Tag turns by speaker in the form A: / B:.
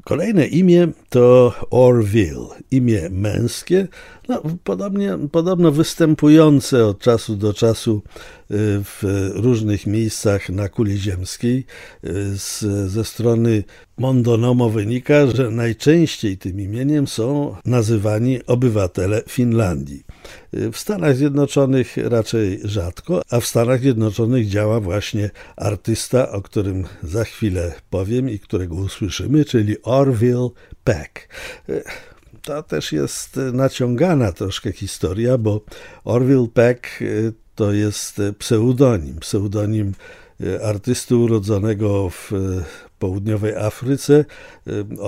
A: Kolejne imię to Orville, imię męskie, podobno występujące od czasu do czasu w różnych miejscach na kuli ziemskiej. Ze strony Mondonomo wynika, że najczęściej tym imieniem są nazywani obywatele Finlandii. W Stanach Zjednoczonych raczej rzadko, a w Stanach Zjednoczonych działa właśnie artysta, o którym za chwilę powiem i którego usłyszymy, czyli Orville Peck. To też jest naciągana troszkę historia, bo Orville Peck to jest pseudonim artysty urodzonego w południowej Afryce